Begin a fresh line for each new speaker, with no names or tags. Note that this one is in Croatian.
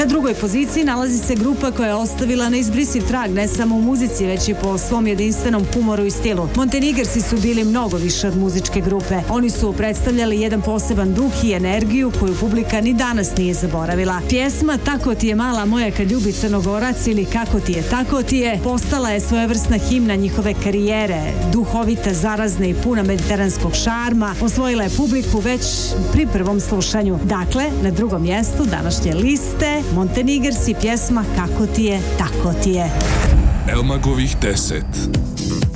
Na drugoj poziciji nalazi se grupa koja je ostavila neizbrisiv trag ne samo u muzici, već i po svom jedinstvenom humoru i stilu. Montenegrsi su bili mnogo više od muzičke grupe. Oni su predstavljali jedan poseban duh i energiju koju publika ni danas nije zaboravila. Pjesma Tako ti je mala moja kad ljubi Crnogorac ili Kako ti je tako ti je postala je svojevrsna himna njihove karijere, duhovita, zarazna i puna mediteranskog šarma. Osvojila je publiku već pri prvom slušanju. Dakle, na drugom mjestu današnje liste Montenegrsi, pjesma Kako ti je tako ti je.
Elmagovih 10.